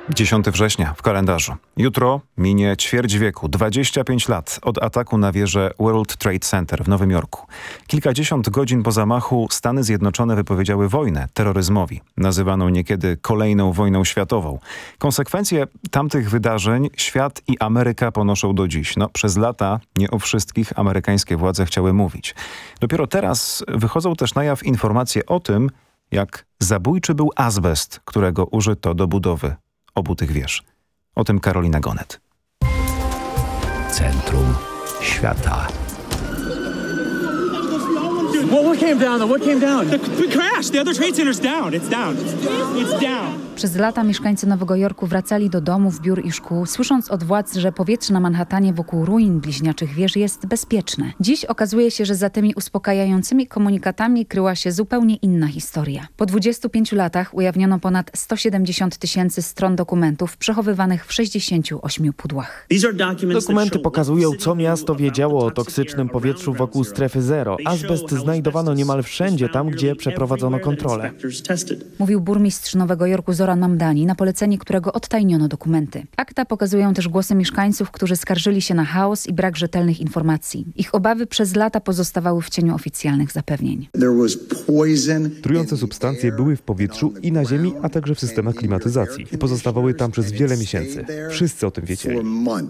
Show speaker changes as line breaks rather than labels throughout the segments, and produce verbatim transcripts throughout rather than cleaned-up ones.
dziesiątego września w kalendarzu. Jutro minie ćwierć wieku, dwadzieścia pięć lat od ataku na wieżę World Trade Center w Nowym Jorku. Kilkadziesiąt godzin po zamachu Stany Zjednoczone wypowiedziały wojnę terroryzmowi, nazywaną niekiedy kolejną wojną światową. Konsekwencje tamtych wydarzeń świat i Ameryka ponoszą do dziś. No, przez lata nie o wszystkich amerykańskie władze chciały mówić. Dopiero teraz wychodzą też na jaw informacje o tym, jak zabójczy był azbest, którego użyto do budowy obu tych wież. O tym Karolina Gonet.
Centrum świata.
Well, what came down? What came down? The, the crash. The other trade center's down. It's down. It's down.
Przez lata mieszkańcy Nowego Jorku wracali do domów, biur i szkół, słysząc od władz, że powietrze na Manhattanie wokół ruin bliźniaczych wież jest bezpieczne. Dziś okazuje się, że za tymi uspokajającymi komunikatami kryła się zupełnie inna historia. Po dwudziestu pięciu latach ujawniono ponad sto siedemdziesiąt tysięcy stron dokumentów przechowywanych w sześćdziesięciu ośmiu pudłach.
Dokumenty pokazują, co miasto wiedziało o toksycznym powietrzu wokół strefy zero. Azbest znajdowano niemal wszędzie tam, gdzie przeprowadzono kontrolę.
Mówił burmistrz Nowego Jorku Zoran Mamdani, na polecenie którego odtajniono dokumenty. Akta pokazują też głosy mieszkańców, którzy skarżyli się na chaos i brak rzetelnych informacji. Ich obawy przez lata pozostawały w cieniu oficjalnych zapewnień.
Trujące substancje były w powietrzu i na ziemi, a także w systemach klimatyzacji. I pozostawały tam przez wiele miesięcy. Wszyscy o tym wiedzieli.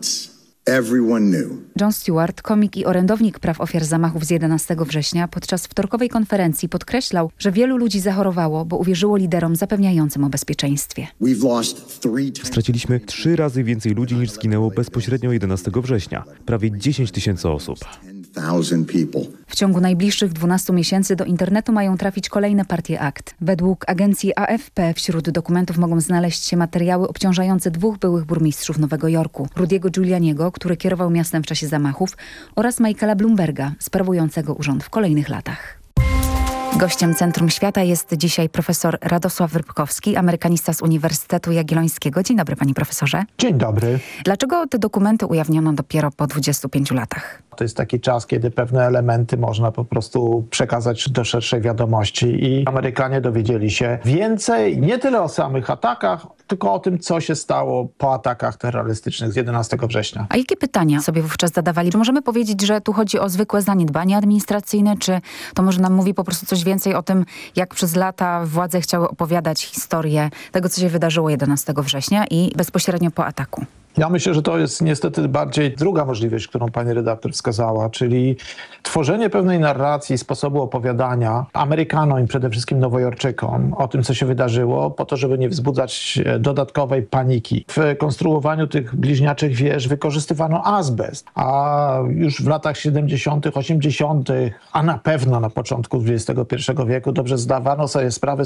Jon Stewart, komik i orędownik praw ofiar zamachów z jedenastego września, podczas wtorkowej konferencji podkreślał, że wielu ludzi zachorowało, bo uwierzyło liderom zapewniającym o bezpieczeństwie.
Straciliśmy trzy razy więcej ludzi niż zginęło bezpośrednio jedenastego września. Prawie dziesięć tysięcy osób.
W ciągu najbliższych dwunastu miesięcy do internetu mają trafić kolejne partie akt. Według agencji A F P wśród dokumentów mogą znaleźć się materiały obciążające dwóch byłych burmistrzów Nowego Jorku. Rudiego Giulianiego, który kierował miastem w czasie zamachów, oraz Michaela Bloomberga, sprawującego urząd w kolejnych latach. Gościem Centrum Świata jest dzisiaj profesor Radosław Rybkowski, amerykanista z Uniwersytetu Jagiellońskiego. Dzień dobry, panie profesorze.
Dzień dobry.
Dlaczego te dokumenty ujawniono dopiero po dwudziestu pięciu latach?
To jest taki czas, kiedy pewne elementy można po prostu przekazać do szerszej wiadomości i Amerykanie dowiedzieli się więcej, nie tyle o samych atakach, tylko o tym, co się stało po atakach terrorystycznych z jedenastego września.
A jakie pytania sobie wówczas zadawali? Czy możemy powiedzieć, że tu chodzi o zwykłe zaniedbanie administracyjne, czy to może nam mówi po prostu coś więcej o tym, jak przez lata władze chciały opowiadać historię tego, co się wydarzyło jedenastego września i bezpośrednio po ataku?
Ja myślę, że to jest niestety bardziej druga możliwość, którą pani redaktor wskazała, czyli tworzenie pewnej narracji, sposobu opowiadania Amerykanom i przede wszystkim Nowojorczykom o tym, co się wydarzyło, po to, żeby nie wzbudzać dodatkowej paniki. W konstruowaniu tych bliźniaczych wież wykorzystywano azbest, a już w latach siedemdziesiątych, osiemdziesiątych, a na pewno na początku dwudziestego pierwszego wieku dobrze zdawano sobie sprawę